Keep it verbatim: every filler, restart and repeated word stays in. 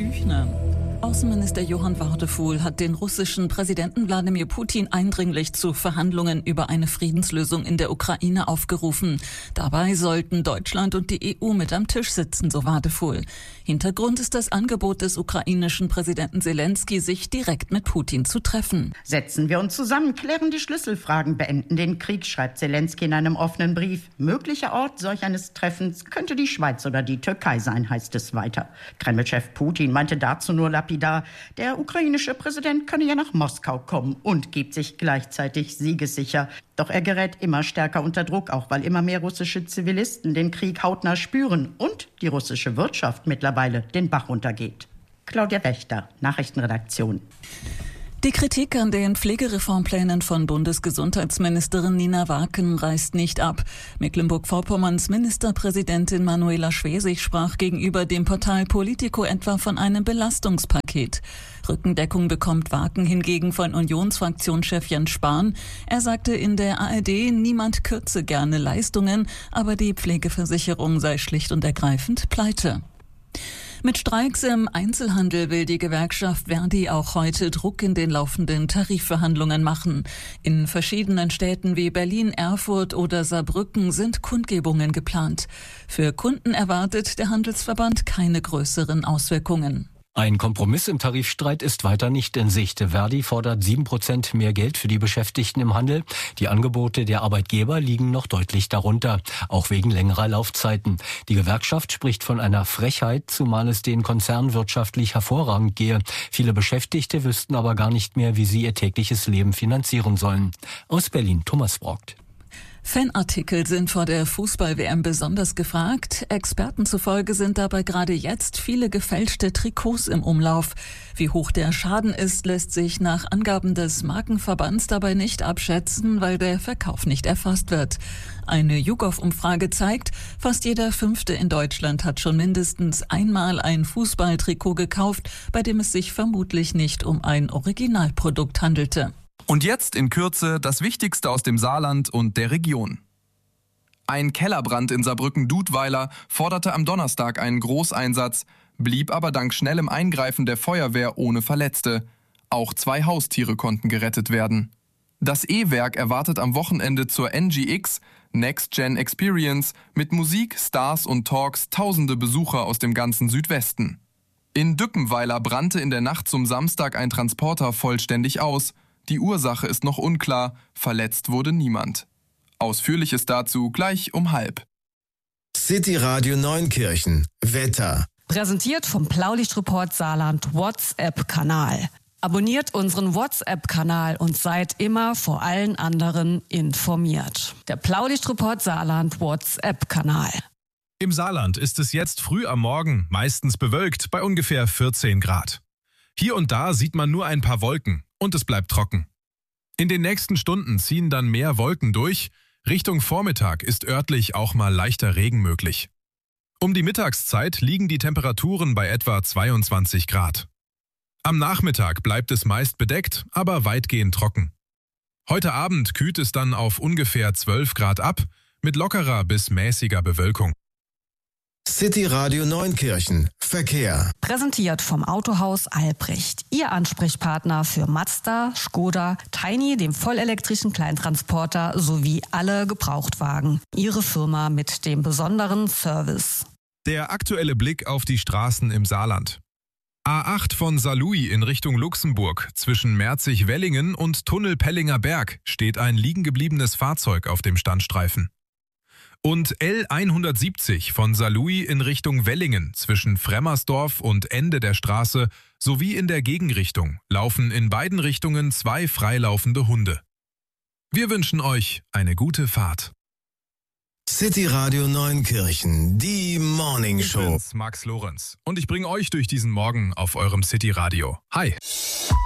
Büchner. Außenminister Johann Wadefuhl hat den russischen Präsidenten Wladimir Putin eindringlich zu Verhandlungen über eine Friedenslösung in der Ukraine aufgerufen. Dabei sollten Deutschland und die E U mit am Tisch sitzen, so Wadefuhl. Hintergrund ist das Angebot des ukrainischen Präsidenten Zelensky, sich direkt mit Putin zu treffen. Setzen wir uns zusammen, klären die Schlüsselfragen, beenden den Krieg, schreibt Zelensky in einem offenen Brief. Möglicher Ort solch eines Treffens könnte die Schweiz oder die Türkei sein, heißt es weiter. Kreml-Chef Putin meinte dazu nur lapidar, der ukrainische Präsident könne ja nach Moskau kommen und gibt sich gleichzeitig siegessicher. Doch er gerät immer stärker unter Druck, auch weil immer mehr russische Zivilisten den Krieg hautnah spüren und die russische Wirtschaft mittlerweile den Bach runtergeht. Claudia Wächter, Nachrichtenredaktion. Die Kritik an den Pflegereformplänen von Bundesgesundheitsministerin Nina Wacken reißt nicht ab. Mecklenburg-Vorpommerns Ministerpräsidentin Manuela Schwesig sprach gegenüber dem Portal Politico etwa von einem Belastungspaket. Rückendeckung bekommt Wacken hingegen von Unionsfraktionschef Jens Spahn. Er sagte in der A R D, niemand kürze gerne Leistungen, aber die Pflegeversicherung sei schlicht und ergreifend pleite. Mit Streiks im Einzelhandel will die Gewerkschaft Verdi auch heute Druck in den laufenden Tarifverhandlungen machen. In verschiedenen Städten wie Berlin, Erfurt oder Saarbrücken sind Kundgebungen geplant. Für Kunden erwartet der Handelsverband keine größeren Auswirkungen. Ein Kompromiss im Tarifstreit ist weiter nicht in Sicht. Verdi fordert sieben Prozent mehr Geld für die Beschäftigten im Handel. Die Angebote der Arbeitgeber liegen noch deutlich darunter, auch wegen längerer Laufzeiten. Die Gewerkschaft spricht von einer Frechheit, zumal es den Konzernen wirtschaftlich hervorragend gehe. Viele Beschäftigte wüssten aber gar nicht mehr, wie sie ihr tägliches Leben finanzieren sollen. Aus Berlin, Thomas Brockt. Fanartikel sind vor der Fußball-W M besonders gefragt. Experten zufolge sind dabei gerade jetzt viele gefälschte Trikots im Umlauf. Wie hoch der Schaden ist, lässt sich nach Angaben des Markenverbands dabei nicht abschätzen, weil der Verkauf nicht erfasst wird. Eine YouGov-Umfrage zeigt, fast jeder Fünfte in Deutschland hat schon mindestens einmal ein Fußballtrikot gekauft, bei dem es sich vermutlich nicht um ein Originalprodukt handelte. Und jetzt in Kürze das Wichtigste aus dem Saarland und der Region. Ein Kellerbrand in Saarbrücken-Dudweiler forderte am Donnerstag einen Großeinsatz, blieb aber dank schnellem Eingreifen der Feuerwehr ohne Verletzte. Auch zwei Haustiere konnten gerettet werden. Das E-Werk erwartet am Wochenende zur N G X, Next Gen Experience, mit Musik, Stars und Talks tausende Besucher aus dem ganzen Südwesten. In Dückenweiler brannte in der Nacht zum Samstag ein Transporter vollständig aus. Die Ursache ist noch unklar, verletzt wurde niemand. Ausführliches dazu gleich um halb. City Radio Neunkirchen, Wetter. Präsentiert vom Blaulichtreport Saarland WhatsApp-Kanal. Abonniert unseren WhatsApp-Kanal und seid immer vor allen anderen informiert. Der Blaulichtreport Saarland WhatsApp-Kanal. Im Saarland ist es jetzt früh am Morgen meistens bewölkt bei ungefähr vierzehn Grad. Hier und da sieht man nur ein paar Wolken. Und es bleibt trocken. In den nächsten Stunden ziehen dann mehr Wolken durch. Richtung Vormittag ist örtlich auch mal leichter Regen möglich. Um die Mittagszeit liegen die Temperaturen bei etwa zweiundzwanzig Grad. Am Nachmittag bleibt es meist bedeckt, aber weitgehend trocken. Heute Abend kühlt es dann auf ungefähr zwölf Grad ab, mit lockerer bis mäßiger Bewölkung. City Radio Neunkirchen, Verkehr. Präsentiert vom Autohaus Albrecht. Ihr Ansprechpartner für Mazda, Skoda, Tiny, dem vollelektrischen Kleintransporter sowie alle Gebrauchtwagen. Ihre Firma mit dem besonderen Service. Der aktuelle Blick auf die Straßen im Saarland. A acht von Saarlouis in Richtung Luxemburg. Zwischen Merzig-Wellingen und Tunnel-Pellinger Berg steht ein liegengebliebenes Fahrzeug auf dem Standstreifen. Und L hundertsiebzig von Saarlouis in Richtung Wellingen zwischen Fremmersdorf und Ende der Straße sowie in der Gegenrichtung laufen in beiden Richtungen zwei freilaufende Hunde. Wir wünschen euch eine gute Fahrt. City Radio Neunkirchen, die Morning Show. Ich bin's, Max Lorenz, und ich bringe euch durch diesen Morgen auf eurem City Radio. Hi!